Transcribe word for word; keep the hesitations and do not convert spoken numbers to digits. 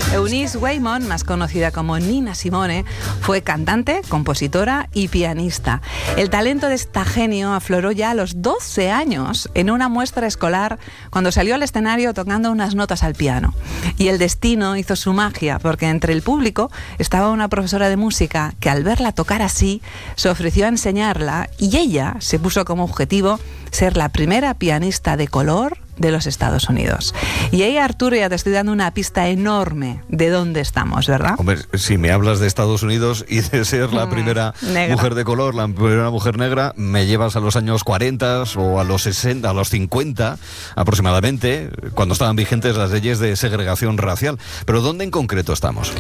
Eunice Waymon, más conocida como Nina Simone, fue cantante, compositora y pianista. El talento de esta genio afloró ya a los doce años en una muestra escolar cuando salió al escenario tocando unas notas al piano. Y el destino hizo su magia, porque entre el público estaba una profesora de música que al verla tocar así se ofreció a enseñarla, y ella se puso como objetivo ser la primera pianista de color de los Estados Unidos. Y ahí, Arturo, ya te estoy dando una pista enorme de dónde estamos, ¿verdad? Hombre, si me hablas de Estados Unidos y de ser la primera negra. mujer de color, la primera mujer negra, me llevas a los años cuarenta o a los sesenta, a los cincuenta aproximadamente, cuando estaban vigentes las leyes de segregación racial. Pero ¿dónde en concreto estamos?